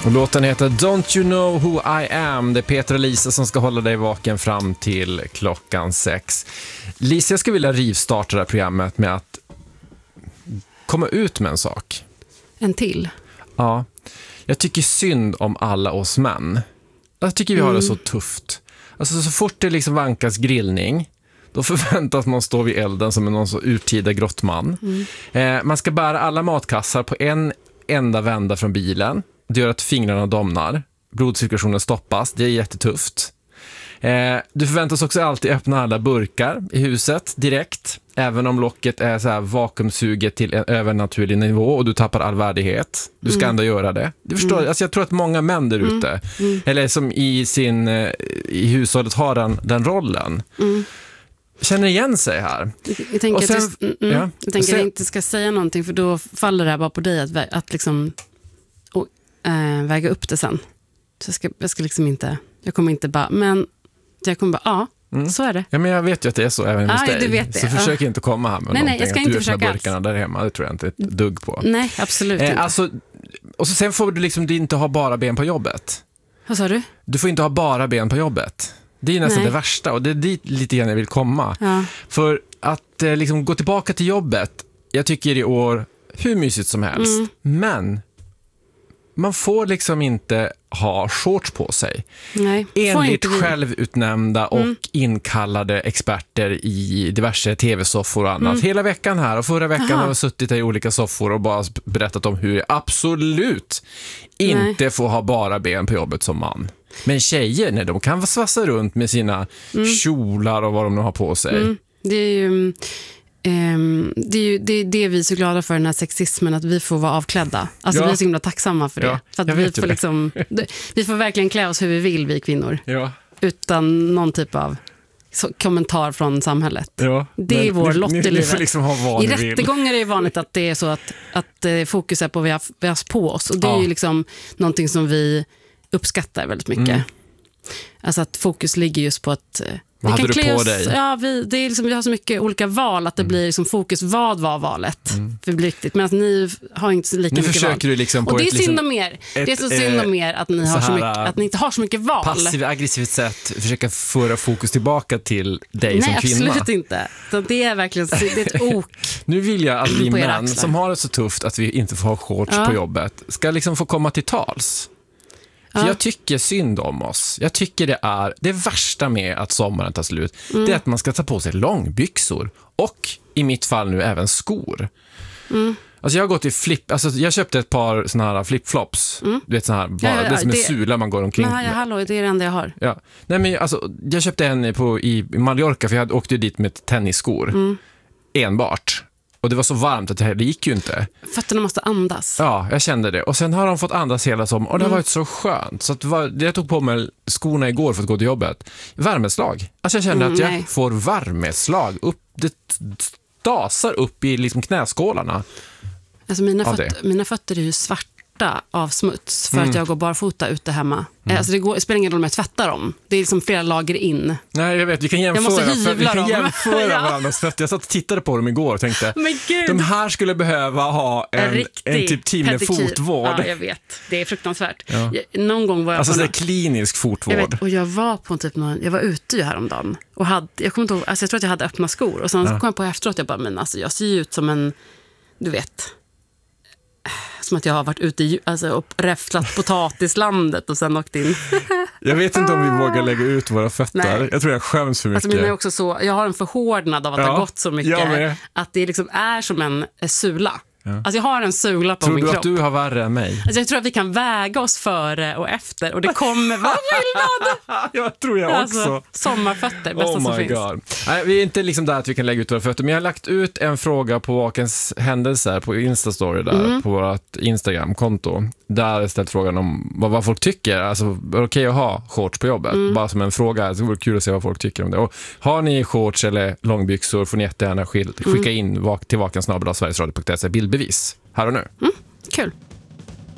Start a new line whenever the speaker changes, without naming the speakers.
Och låten heter Don't You Know Who I Am. Det är Peter och Lisa som ska hålla dig vaken fram till klockan 6. Lisa, jag skulle vilja rivstarta det här programmet med att komma ut med en sak.
En till?
Ja. Jag tycker synd om alla oss män. Jag tycker vi har det så tufft. Alltså så fort det liksom vankas grillning, då förväntas man stå vid elden som en någon så urtida grottman. Man ska bära alla matkassar på en enda vända från bilen. Det gör att fingrarna domnar. Blodcirkulationen stoppas. Det är jättetufft. Du förväntas också alltid öppna alla burkar i huset direkt. Även om locket är så här vakuumsuget till en övernaturlig nivå och du tappar all värdighet. Du ska ändå göra det. Du förstår, alltså jag tror att många män där ute, eller som i hushållet har den rollen, känner igen sig här.
Jag tänker att jag inte ska säga någonting, för då faller det här bara på dig att liksom väga upp det sen. Så jag ska liksom inte, jag kommer inte bara, men jag kommer bara, så är det.
Ja, men jag vet ju att det är så även hos dig.
Du vet det.
Så försök inte komma här med någonting.
Jag ska
att
inte
du
försöka
burkarna där hemma, det tror jag inte ett dugg på.
Nej, absolut inte.
Alltså, och så sen får du liksom inte ha bara ben på jobbet.
Vad sa du?
Du får inte ha bara ben på jobbet. Det är nästan det värsta, och det är dit lite grann jag vill komma.
Ja.
För att liksom gå tillbaka till jobbet, jag tycker i år hur mysigt som helst. Men man får liksom inte ha shorts på sig.
Nej,
enligt självutnämnda och inkallade experter i diverse tv-soffor och annat. Hela veckan här, och förra veckan har jag suttit i olika soffor och bara berättat om hur jag absolut inte får ha bara ben på jobbet som man. Men tjejer, nej, de kan svassa runt med sina kjolar och vad de nu har på sig.
Det är ju det vi är så glada för, den här sexismen, att vi får vara avklädda. Alltså vi är så himla tacksamma för det.
Ja,
för att vi får verkligen klä oss hur vi vill, vi kvinnor.
Ja.
Utan någon typ av kommentar från samhället.
Ja,
det är vår lott i livet.
Ni får liksom ha vad
I
ni vill.
rättegångar är det vanligt att det är så att fokus är på vad vi har på oss. Och det är ju liksom någonting som vi uppskattar väldigt mycket. Alltså att fokus ligger just på att
vad hade du på dig?
Ja, det är liksom, vi har så mycket olika val att det blir liksom fokus, vad var valet? För det blir riktigt. Men ni har inte lika mycket val.
Du liksom på
och det är
ett,
synd om er. Det är så synd om er att ni, har så mycket, att ni inte har så mycket val.
Passiv-aggressivt sätt försöka föra fokus tillbaka till dig som kvinna.
Nej, absolut inte. Så det är verkligen det är ett ok.
Nu vill jag att vi män som har det så tufft att vi inte får ha shorts på jobbet ska liksom få komma till tals. För jag tycker synd om oss. Jag tycker det värsta med att sommaren tar slut, det är att man ska ta på sig långbyxor och i mitt fall nu även skor. Alltså jag har gått i jag köpte ett par såna här flipflops. Du vet såna här, det är som en sula man går omkring med.
Hallå, det är det enda jag har.
Ja. Nej, men alltså, jag köpte en i Mallorca, för jag åkte dit med tennisskor. Enbart. Och det var så varmt att det gick ju inte. Fötterna
måste andas.
Ja, jag kände det. Och sen har de fått andas hela sommaren. Och det har varit så skönt. Så att jag tog på mig skorna igår för att gå till jobbet. Värmeslag. Alltså jag kände att jag får värmeslag. Det dasar upp i liksom knäskålarna.
Alltså mina fötter är ju svarta av smuts för att jag går barfota ute hemma. Alltså det spelar ingen roll om jag tvättar dem. Det är liksom flera lager in.
Nej, jag vet, vi kan jämföra varandras fötter. Jag satt och tittade på dem igår och tänkte, de här skulle behöva ha en typ team fotvård.
Ja, jag vet. Det är fruktansvärt. Ja. Någon gång var jag
alltså det är klinisk fotvård.
Och jag var på jag var ute ju häromdagen och jag kommer inte ihåg, alltså jag tror att jag hade öppna skor och sen kom jag på efteråt, jag bara, men alltså jag ser ju ut som en, du vet, som att jag har varit ute och räfflat potatislandet och sen åkt in.
Jag vet inte om vi vågar lägga ut våra fötter. Nej. Jag tror jag skäms för mycket.
Alltså mina är också så, jag har en förhårdnad av att det har gått så mycket. Att det liksom är som en sula. Ja. Alltså jag har en sula på min kropp.
Tror du att du har värre än mig?
Alltså jag tror att vi kan väga oss före och efter. Och det kommer vara skillnad.
Jag tror jag också.
Alltså, sommarfötter, bästa som finns.
God. Nej, vi är inte liksom där att vi kan lägga ut våra fötter. Men jag har lagt ut en fråga på Vakens händelser på Instastory där, på vårt Instagram-konto. Där jag ställt frågan om vad folk tycker. Alltså, är det okej att ha shorts på jobbet? Bara som en fråga. Det vore kul att se vad folk tycker om det. Och har ni shorts eller långbyxor får ni jättegärna skicka in till vakensnabel.sverigesradio.se bildbevis här och nu.
Kul.